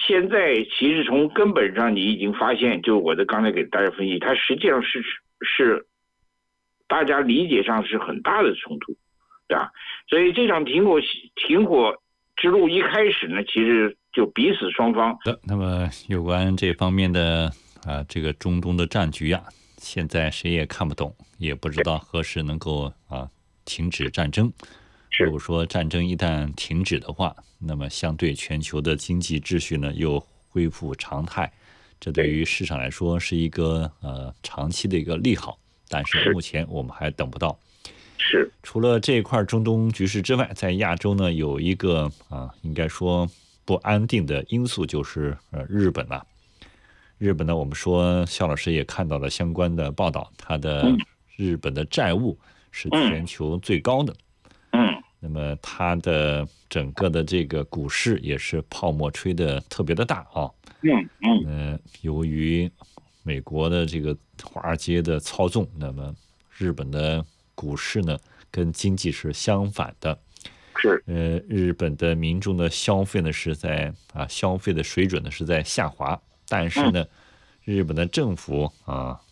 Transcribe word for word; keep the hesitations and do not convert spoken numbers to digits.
现在其实从根本上你已经发现，就我的刚才给大家分析，它实际上是是大家理解上是很大的冲突，对吧？所以这场停火停火之路一开始呢，其实就彼此双方。 那么有关这方面的啊、呃，这个中东的战局啊，现在谁也看不懂，也不知道何时能够啊停止战争。如果说战争一旦停止的话，那么相对全球的经济秩序呢又恢复常态，这对于市场来说是一个呃长期的一个利好。但是目前我们还等不到。 是， 除了这一块中东局势之外，在亚洲呢有一个啊，应该说不安定的因素，就是呃日本了、啊。日本呢，我们说肖老师也看到了相关的报道，它的日本的债务是全球最高的。 嗯， 那么它的整个的这个股市也是泡沫吹得特别的大啊。 嗯嗯。 呃，由于美国的这个华尔街的操纵，那么日本的股市呢跟经济是相反的。 是。 呃，日本的民众的消费呢是在啊消费的水准呢是在下滑，但是呢，日本的政府啊